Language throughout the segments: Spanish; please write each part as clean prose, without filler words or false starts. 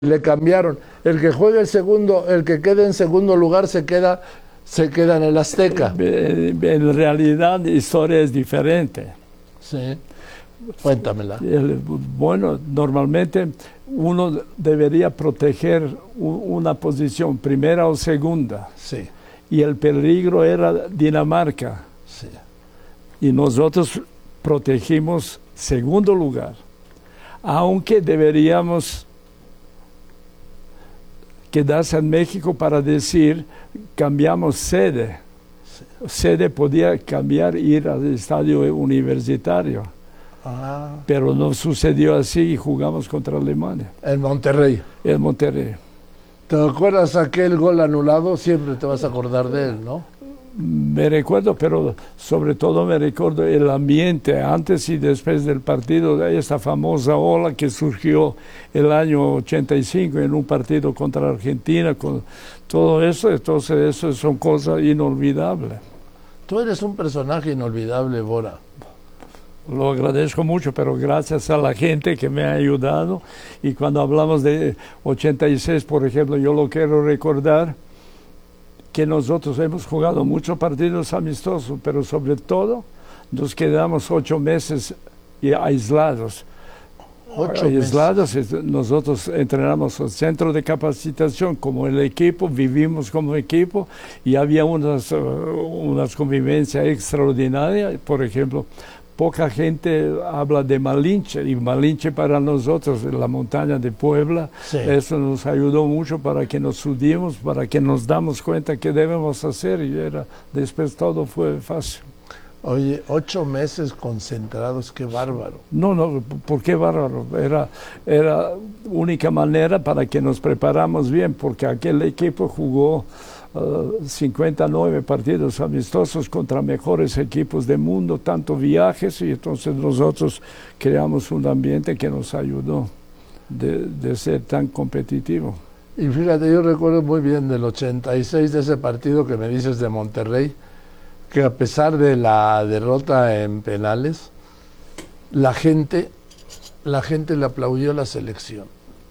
le cambiaron. El que juegue el segundo, el que quede en segundo lugar se queda en el Azteca. En realidad la historia es diferente. Sí. Cuéntamela. Bueno, normalmente uno debería proteger una posición, primera o segunda. Sí. Y el peligro era Dinamarca. Sí. Y nosotros protegimos segundo lugar. Aunque deberíamos quedarse en México para decir, cambiamos sede. Sí. Sede podía cambiar, ir al estadio universitario. Ah. Pero no sucedió así y jugamos contra Alemania. En Monterrey. En Monterrey. ¿Te acuerdas aquel gol anulado? Siempre te vas a acordar de él, ¿no? Me recuerdo, pero sobre todo me recuerdo el ambiente antes y después del partido, esta famosa ola que surgió el año 85 en un partido contra Argentina, con todo eso. Entonces eso son cosas inolvidables. Tú eres un personaje inolvidable, Bora. Lo agradezco mucho, pero gracias a la gente que me ha ayudado. Y cuando hablamos de 86, por ejemplo, yo lo quiero recordar que nosotros hemos jugado muchos partidos amistosos, pero sobre todo nos quedamos 8 meses aislados. 8 meses. Aislados, nosotros entrenamos en centro de capacitación como el equipo, vivimos como equipo y había unas convivencias extraordinarias. Por ejemplo, poca gente habla de Malinche, y Malinche para nosotros, en la montaña de Puebla, sí. Eso nos ayudó mucho para que nos subimos, para que nos damos cuenta qué debemos hacer, y después todo fue fácil. Oye, 8 meses concentrados, qué bárbaro. No, ¿por qué bárbaro? Era única manera para que nos preparamos bien, porque aquel equipo jugó 59 partidos amistosos contra mejores equipos del mundo, tanto viajes, y entonces nosotros creamos un ambiente que nos ayudó de ser tan competitivo. Y fíjate, yo recuerdo muy bien del 86, de ese partido que me dices de Monterrey, que a pesar de la derrota en penales, la gente le aplaudió a la selección.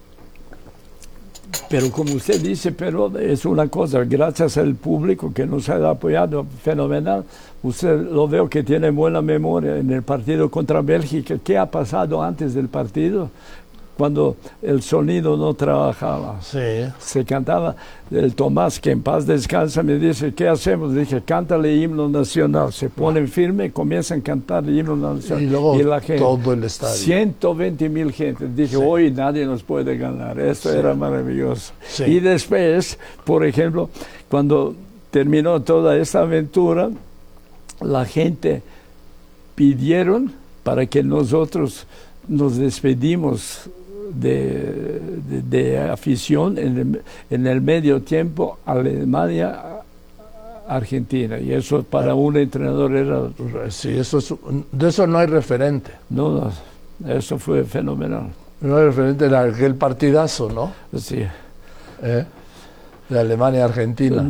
Pero como usted dice, pero es una cosa, gracias al público que nos ha apoyado, fenomenal. Usted lo veo que tiene buena memoria en el partido contra Bélgica. ¿Qué ha pasado antes del partido? Cuando el sonido no trabajaba. Sí. Se cantaba, el Tomás, que en paz descansa, me dice, ¿qué hacemos? Dije, cántale himno nacional. Se ponen firme, comienzan a cantar el himno nacional. Y luego y la gente, todo el estadio. 120,000 gente. Dije, sí. Hoy nadie nos puede ganar. Esto sí. Era maravilloso. Sí. Y después, por ejemplo, cuando terminó toda esta aventura, la gente pidieron para que nosotros nos despedimos de afición en el medio tiempo Alemania-Argentina, y eso para un entrenador era... Sí, de eso no hay referente. No, eso fue fenomenal. No hay referente de aquel partidazo, ¿no? Sí. De Alemania-Argentina.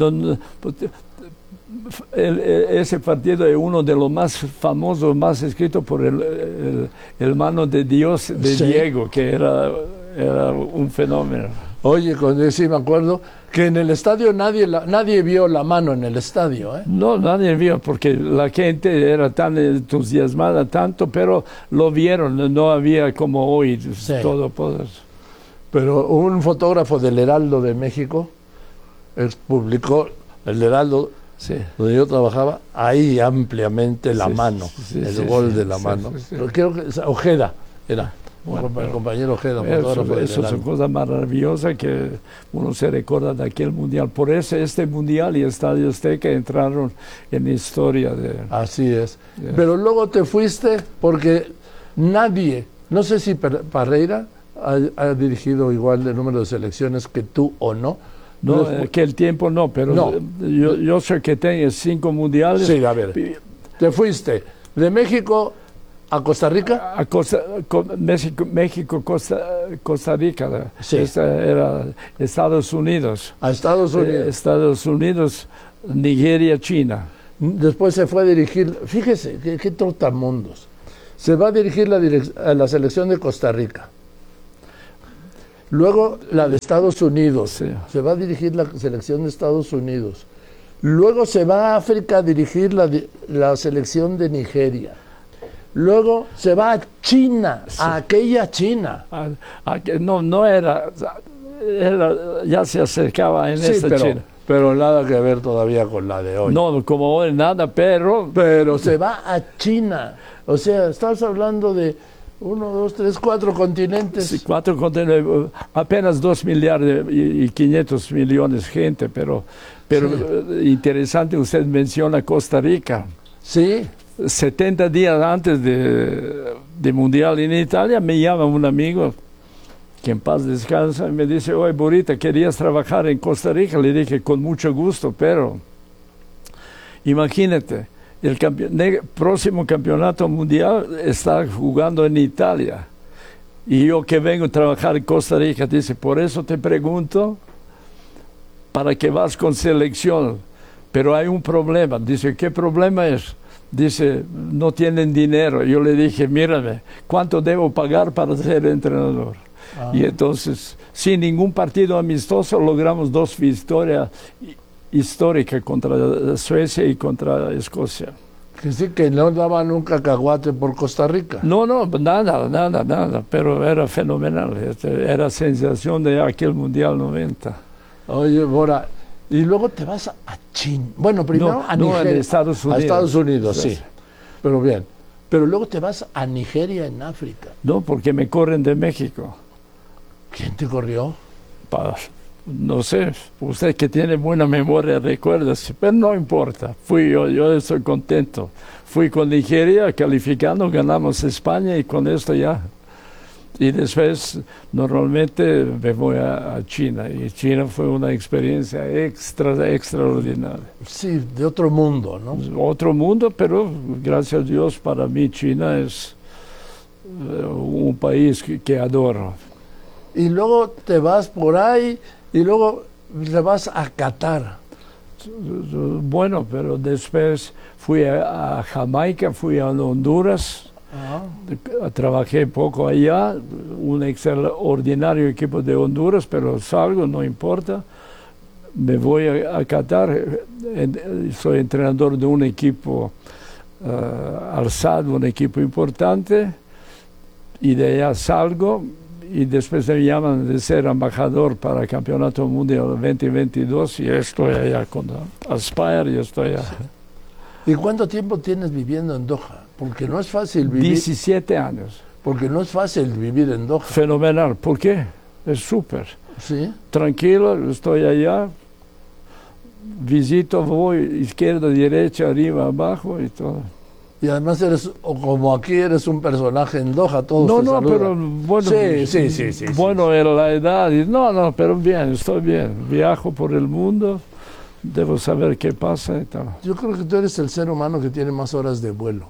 Ese partido es uno de los más famosos, más escrito por el mano de Dios de sí. Diego, que era un fenómeno. Oye, sí me acuerdo que en el estadio nadie vio la mano en el estadio, ¿eh? No, nadie vio, porque la gente era tan entusiasmada tanto, pero lo vieron, no había como hoy sí. Todo poder. Pero un fotógrafo del Heraldo de México publicó el Heraldo. Sí. Donde yo trabajaba, ahí ampliamente la mano, el gol de la mano. Pero creo que Ojeda era, el compañero Ojeda. Eso son cosas maravillosas que uno se recuerda de aquel mundial. Por eso este mundial y Estadio Azteca entraron en la historia. Así es. Pero luego te fuiste porque nadie, no sé si Parreira ha dirigido igual de número de selecciones que tú o no. No, que el tiempo no, pero no. Yo sé que tenés 5 mundiales. Sí, a ver, te fuiste de México a Costa Rica. México, Costa Rica. Sí. Era Estados Unidos. A Estados Unidos. Estados Unidos, Nigeria, China. Después se fue a dirigir, fíjese, qué trotamundos. Se va a dirigir a la selección de Costa Rica. Luego la de Estados Unidos. Sí. Se va a dirigir la selección de Estados Unidos. Luego se va a África a dirigir la selección de Nigeria. Luego se va a China, sí. A aquella China. No era, ya se acercaba en sí, esta China. Pero nada que ver todavía con la de hoy. No, como hoy nada, pero se va a China. O sea, estás hablando de 1, 2, 3, 4 continentes. Sí, 4 continentes, apenas 2 millardos y 500 millones de gente, pero sí. Interesante, usted menciona Costa Rica. Sí. 70 días antes de Mundial en Italia me llama un amigo que en paz descansa y me dice, oye, Burita, ¿querías trabajar en Costa Rica? Le dije, con mucho gusto, pero imagínate, el próximo campeonato mundial está jugando en Italia y yo que vengo a trabajar en Costa Rica, dice, por eso te pregunto, ¿para qué vas con selección? Pero hay un problema. Dice, ¿qué problema es? Dice, no tienen dinero. Yo le dije, mírame, ¿cuánto debo pagar para ser entrenador? Y entonces, sin ningún partido amistoso, logramos 2 victorias históricas contra Suecia y contra Escocia. Que sí, que no daban un cacahuate por Costa Rica. No, nada, pero era fenomenal. Era sensación de aquel Mundial 90. Oye, Bora, y luego te vas a China. Bueno, primero a Nigeria. A Estados Unidos. A Estados Unidos, sí. Pero bien. Pero luego te vas a Nigeria, en África. No, porque me corren de México. ¿Quién te corrió? No sé, usted que tiene buena memoria, recuérdese, pero no importa. Fui yo estoy contento. Fui con Nigeria, calificando, ganamos España y con esto ya. Y después, normalmente me voy a China, y China fue una experiencia extraordinaria. Sí, de otro mundo, ¿no? Otro mundo, pero gracias a Dios, para mí China es un país que adoro. Y luego te vas por ahí, y luego te vas a Qatar. Bueno, pero después fui a Jamaica, fui a Honduras. Trabajé poco allá, un extraordinario equipo de Honduras, pero salgo, no importa. Me voy a Qatar, soy entrenador de un equipo Al-Sadd, un equipo importante, y de allá salgo y después me llaman de ser embajador para el Campeonato Mundial 2022 y estoy allá con Aspire y estoy allá. ¿Y cuánto tiempo tienes viviendo en Doha? Porque no es fácil vivir. 17 años. Porque no es fácil vivir en Doha. Fenomenal. ¿Por qué? Es súper. ¿Sí? Tranquilo, estoy allá, visito, voy izquierda, derecha, arriba, abajo y todo. Y además como aquí eres un personaje en Doha, todos te saludan. Pero bueno, sí. Bueno, en la edad, pero bien, estoy bien. Viajo por el mundo, debo saber qué pasa y tal. Yo creo que tú eres el ser humano que tiene más horas de vuelo.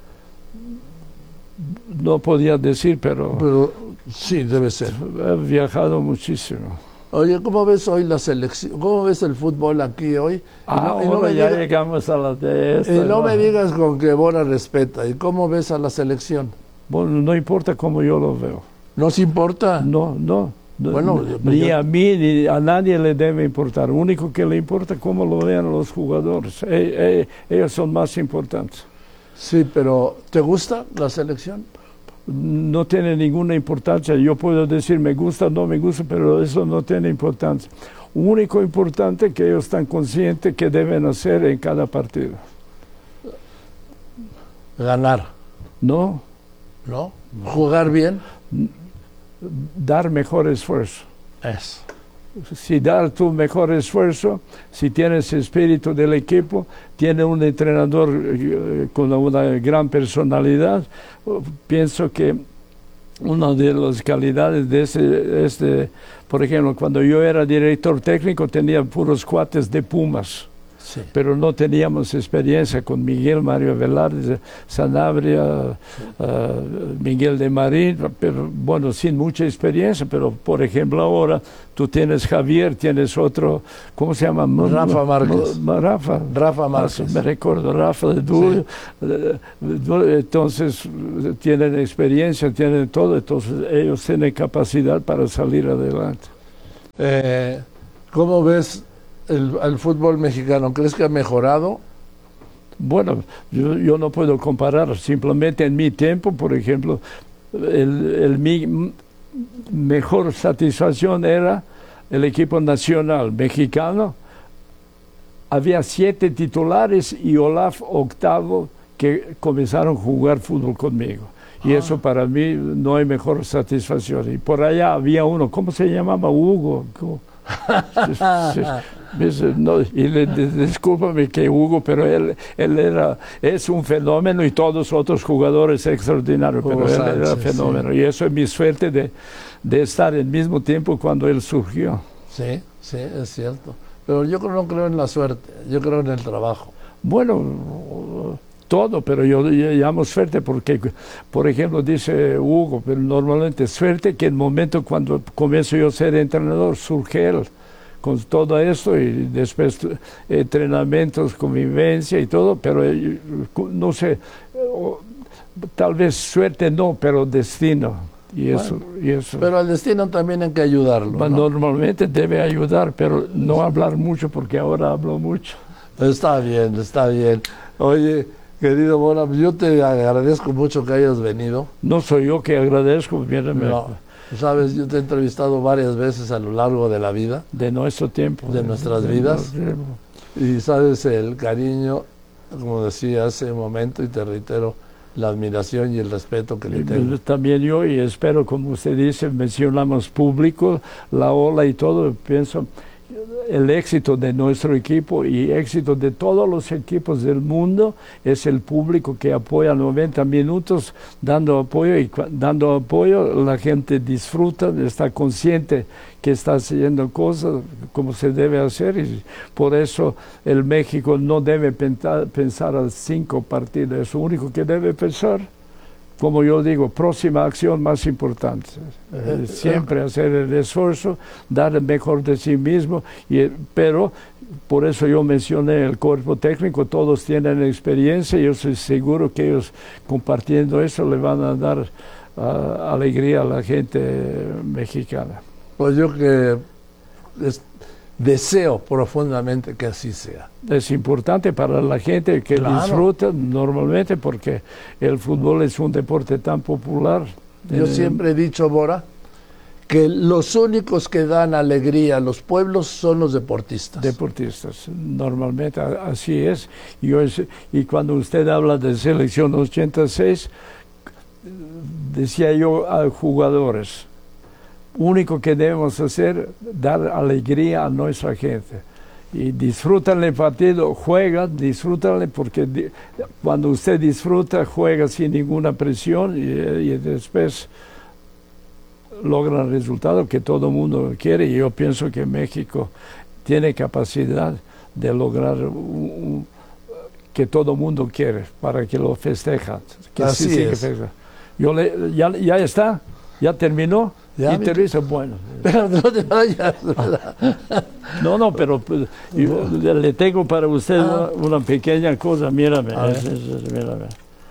No podía decir, pero sí, debe ser. He viajado muchísimo. Oye, ¿cómo ves hoy la selección? ¿Cómo ves el fútbol aquí hoy? Llegamos a la de esta. Y no me digas con que Bora respeta. ¿Y cómo ves a la selección? Bueno, no importa cómo yo lo veo. ¿No se importa? No. Bueno, ni a mí ni a nadie le debe importar. Lo único que le importa es cómo lo vean los jugadores. Ellos son más importantes. Sí, pero ¿te gusta la selección? No tiene ninguna importancia. Yo puedo decir me gusta o no me gusta, pero eso no tiene importancia. Lo único importante es que ellos están conscientes que deben hacer en cada partido. Ganar. ¿No? ¿Jugar bien? Dar mejor esfuerzo. Eso. Si dar tu mejor esfuerzo, si tienes espíritu del equipo, tienes un entrenador con una gran personalidad, pienso que una de las calidades de por ejemplo, cuando yo era director técnico tenía puros cuates de Pumas. Sí. pero no teníamos experiencia con Miguel, Mario Velarde, Sanabria, Miguel de Marín, pero bueno, sin mucha experiencia, pero por ejemplo ahora tú tienes Javier, tienes otro, ¿cómo se llama? Rafa Márquez. Rafa Márquez. Me recuerdo, Rafa de Dulio. Sí. Entonces tienen experiencia, tienen todo, entonces ellos tienen capacidad para salir adelante. ¿Cómo ves el fútbol mexicano? ¿Crees que ha mejorado? Bueno, yo no puedo comparar, simplemente en mi tiempo, por ejemplo, mi mejor satisfacción era el equipo nacional mexicano. Había 7 titulares y Olaf octavo que comenzaron a jugar fútbol conmigo. Y eso para mí no hay mejor satisfacción. Y por allá había uno, ¿cómo se llamaba? Hugo. No, y discúlpame que Hugo, pero él es un fenómeno y todos los otros jugadores extraordinarios, pero él era fenómeno. Sí. Y eso es mi suerte de estar al mismo tiempo cuando él surgió. Sí, sí, es cierto. Pero yo no creo en la suerte, yo creo en el trabajo. Bueno, todo, pero yo llamo suerte porque, por ejemplo, dice Hugo, pero normalmente suerte que en el momento cuando comienzo yo a ser entrenador, surge él con todo esto y después entrenamientos, convivencia y todo, pero no sé, tal vez suerte no, pero destino. Y eso. Pero al destino también hay que ayudarlo, ¿no? Normalmente debe ayudar, pero no hablar mucho porque ahora hablo mucho. Está bien, está bien. Oye, querido Mora, yo te agradezco mucho que hayas venido. No soy yo que agradezco, mírame. No, sabes, yo te he entrevistado varias veces a lo largo de la vida. De nuestro tiempo. De nuestras vidas. Y sabes el cariño, como decía hace un momento, y te reitero, la admiración y el respeto que le tengo. También yo, y espero, como usted dice, mencionamos público, la ola y todo, pienso el éxito de nuestro equipo y éxito de todos los equipos del mundo es el público que apoya 90 minutos dando apoyo, y dando apoyo la gente disfruta, está consciente que está haciendo cosas como se debe hacer, y por eso el México no debe pensar a 5 partidos, es lo único que debe pensar. Como yo digo, próxima acción más importante. Siempre hacer el esfuerzo, dar el mejor de sí mismo, pero por eso yo mencioné el cuerpo técnico, todos tienen experiencia, y yo estoy seguro que ellos compartiendo eso le van a dar alegría a la gente mexicana. Pues yo que deseo profundamente que así sea. Es importante para la gente que disfruta normalmente, porque el fútbol es un deporte tan popular. Yo siempre he dicho, Bora, que los únicos que dan alegría a los pueblos son los deportistas. Deportistas, normalmente así es. Y cuando usted habla de selección 86, decía yo a jugadores, único que debemos hacer, dar alegría a nuestra gente. Y disfrutan el partido, juegan, disfrútanle, porque cuando usted disfruta, juega sin ninguna presión, y después logran el resultado que todo el mundo quiere. Y yo pienso que México tiene capacidad de lograr que todo el mundo quiere, para que lo festejan. Así es. Ya está, ya terminó. Ya, y te dice, bueno. Pero no te vayas. No, pero le tengo para usted una pequeña cosa, mírame. Mírame.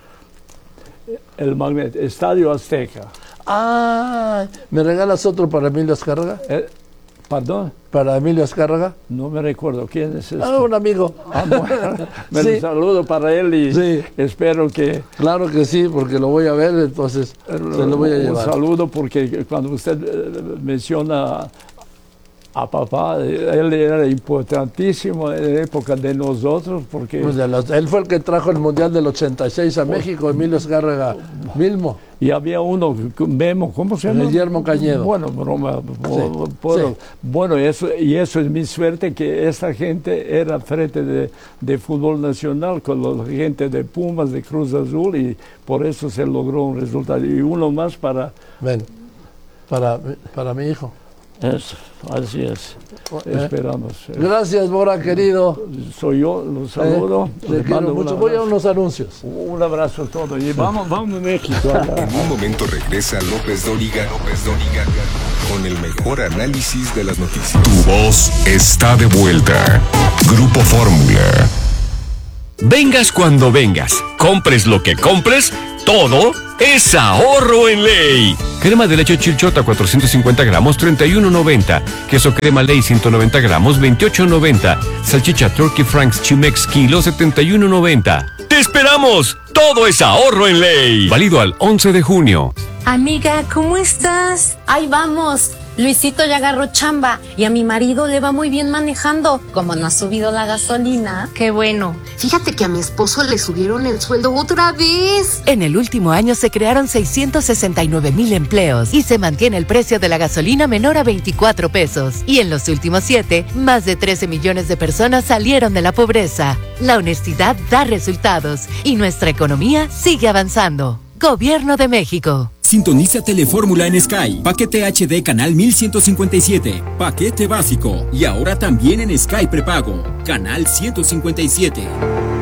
El magneto, Estadio Azteca. ¿Me regalas otro para Emilio Azcárraga? ¿Perdón? ¿Para Emilio Azcárraga? No me recuerdo. ¿Quién es este? Un amigo. Bueno, sí. Saludo para él y espero que... Claro que sí, porque lo voy a ver, entonces se lo voy a llevar. Un saludo, porque cuando usted menciona a papá, él era importantísimo en la época de nosotros, porque... Pues él fue el que trajo el Mundial del 86 a México, Emilio Azcárraga Milmo. Y había uno, Memo, ¿cómo se llama? Guillermo Cañedo. Bueno, broma. Bueno, eso es mi suerte, que esta gente era frente de fútbol nacional con la gente de Pumas, de Cruz Azul, y por eso se logró un resultado. Y uno más para... Ven, para mi hijo. Eso, así es. Esperamos. Gracias, Bora, querido. Soy yo, los saludo. Te quiero mucho. Voy a unos anuncios. Un abrazo a todos. Y vamos a México. En un momento regresa López Dóriga con el mejor análisis de las noticias. Tu voz está de vuelta. Grupo Fórmula. Vengas cuando vengas, compres lo que compres, todo es ahorro en Ley. Crema de leche Chilchota 450 gramos, 31.90. Queso crema Ley 190 gramos, 28.90. Salchicha Turkey Franks Chimex kilo, 71.90. ¡Te esperamos! Todo es ahorro en Ley. Válido al 11 de junio. Amiga, ¿cómo estás? Ahí vamos. Luisito ya agarró chamba y a mi marido le va muy bien manejando. Como no ha subido la gasolina. Qué bueno. Fíjate que a mi esposo le subieron el sueldo otra vez. En el último año se crearon 669,000 empleos y se mantiene el precio de la gasolina menor a 24 pesos. Y en los últimos 7, más de 13 millones de personas salieron de la pobreza. La honestidad da resultados y nuestra economía sigue avanzando. Gobierno de México. Sintoniza Telefórmula en Sky. Paquete HD Canal 1157. Paquete básico. Y ahora también en Sky Prepago. Canal 157.